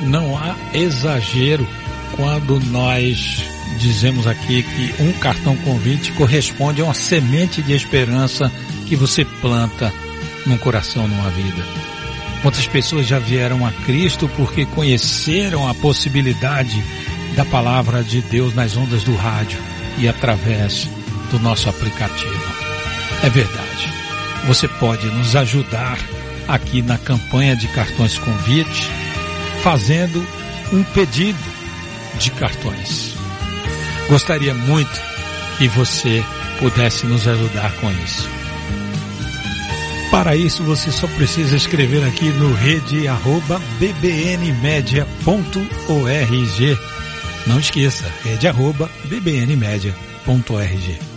não há exagero quando nós dizemos aqui que um cartão convite corresponde a uma semente de esperança que você planta num coração, numa vida. Quantas pessoas já vieram a Cristo porque conheceram a possibilidade da palavra de Deus nas ondas do rádio e através do nosso aplicativo. É verdade. Você pode nos ajudar aqui na campanha de cartões convite, fazendo um pedido de cartões. Gostaria muito que você pudesse nos ajudar com isso. Para isso, você só precisa escrever aqui no rede@bbnmedia.org. Não esqueça, rede@bbnmedia.org.